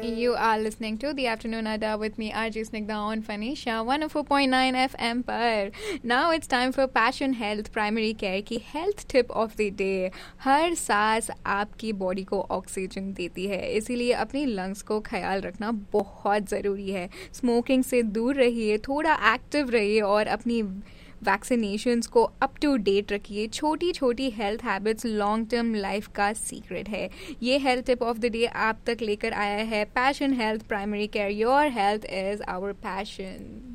You are listening to The Afternoon Adda with me, RJ Snigdha on Fanisha 104.9 FM पर. Now it's time for Passion Health Primary Care की health tip of the day. हर सांस आपकी body को oxygen देती है, इसीलिए अपनी lungs को ख्याल रखना बहुत ज़रूरी है. स्मोकिंग से दूर रहिए, थोड़ा एक्टिव रहिए और अपनी वैक्सीनेशंस को अप टू डेट रखिए. छोटी छोटी health habits long term life का सीक्रेट है. ये health tip of the day आप तक लेकर आया है passion health primary care. Your health is our passion.